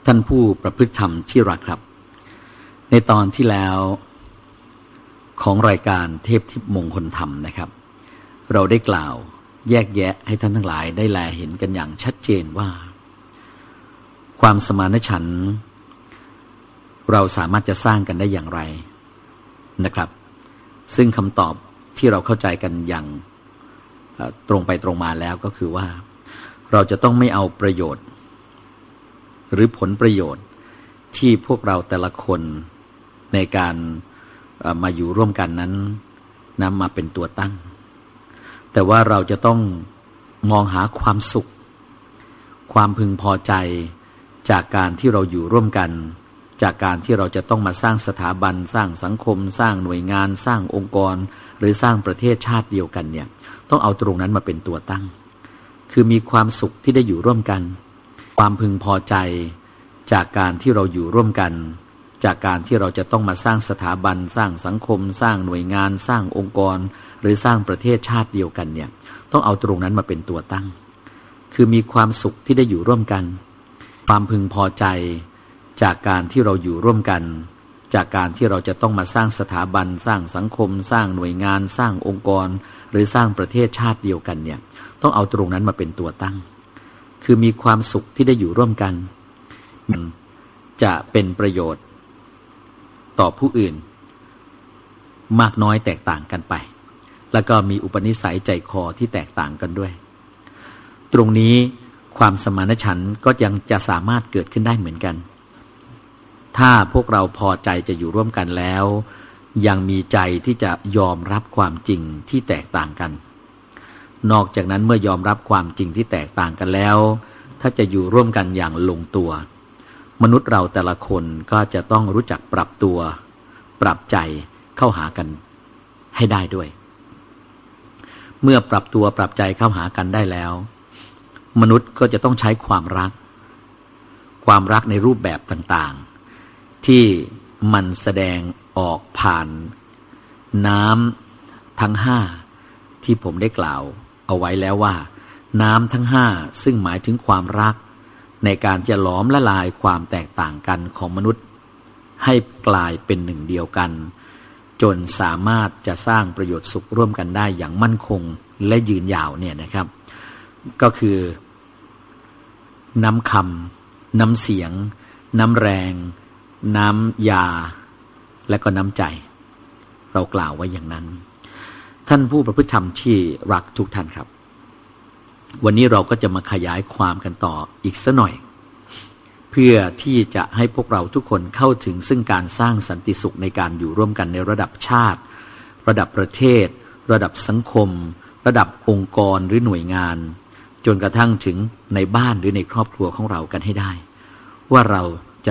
ท่านผู้ประพฤติธรรมที่รักครับในตอนที่แล้วของรายการเทพทิพย์มงคลธรรมนะครับเราได้กล่าวแยกแยะให้ท่านทั้งหลายได้แลเห็นกันอย่างชัดเจนว่าความสมานฉันท์เราสามารถจะสร้างกันได้อย่างไรนะครับซึ่งคำตอบที่เราเข้าใจกันอย่างตรงไปตรงมาแล้วก็คือว่าเราจะต้องไม่เอาประโยชน์หรือผลประโยชน์ที่พวกเราแต่ละคนในการมาอยู่ร่วมกันนั้นนำมาเป็นตัวตั้งแต่ว่าเราจะต้องมองหาความสุขความพึงพอใจจากการที่เราอยู่ร่วมกันจากการที่เราจะต้องมาสร้างสถาบันสร้างสังคมสร้างหน่วยงานสร้างองค์กรหรือสร้างประเทศชาติเดียวกันเนี่ยต้องเอาตรงนั้นมาเป็นตัวตั้งคือมีความสุขที่ได้อยู่ร่วมกันความพึงพอใจจากการที่เราอยู่ร่วมกันจากการที่เราจะต้องมาสร้างสถาบันสร้างสังคมสร้างหน่วยงานสร้างองค์กรหรือสร้างประเทศชาติเดียวกันเนี่ยต้องเอาตรงนั้นมาเป็นตัวตั้งคือมีความสุขที่ได้อยู่ร่วมกันความพึงพอใจจากการที่เราอยู่ร่วมกันจากการที่เราจะต้องมาสร้างสถาบันสร้างสังคมสร้างหน่วยงานสร้างองค์กรหรือสร้างประเทศชาติเดียวกันเนี่ยต้องเอาตรงนั้นมาเป็นตัวตั้งคือมีความสุขที่ได้อยู่ร่วมกันจะเป็นประโยชน์ต่อผู้อื่นมากน้อยแตกต่างกันไปแล้วก็มีอุปนิสัยใจคอที่แตกต่างกันด้วยตรงนี้ความสมานฉันท์ก็ยังจะสามารถเกิดขึ้นได้เหมือนกันถ้าพวกเราพอใจจะอยู่ร่วมกันแล้วยังมีใจที่จะยอมรับความจริงที่แตกต่างกันนอกจากนั้นเมื่อยอมรับความจริงที่แตกต่างกันแล้วถ้าจะอยู่ร่วมกันอย่างลงตัวมนุษย์เราแต่ละคนก็จะต้องรู้จักปรับตัวปรับใจเข้าหากันให้ได้ด้วยเมื่อปรับตัวปรับใจเข้าหากันได้แล้วมนุษย์ก็จะต้องใช้ความรักในรูปแบบต่างๆที่มันแสดงออกผ่านน้ำทั้งห้าที่ผมได้กล่าวเอาไว้แล้วว่าน้ำทั้งห้าซึ่งหมายถึงความรักในการจะหลอมละลายความแตกต่างกันของมนุษย์ให้กลายเป็นหนึ่งเดียวกันจนสามารถจะสร้างประโยชน์สุขร่วมกันได้อย่างมั่นคงและยืนยาวเนี่ยนะครับก็คือน้ำคำน้ำเสียงน้ำแรงน้ำยาและก็น้ำใจเรากล่าวไว้อย่างนั้นท่านผู้ประพฤติธรรมที่รักทุกท่านครับวันนี้เราก็จะมาขยายความกันต่ออีกสักหน่อยเพื่อที่จะให้พวกเราทุกคนเข้าถึงซึ่งการสร้างสันติสุขในการอยู่ร่วมกันในระดับชาติระดับประเทศระดับสังคมระดับองค์กรหรือหน่วยงานจนกระทั่งถึงในบ้านหรือในครอบครัวของเรากันให้ได้ว่าเรา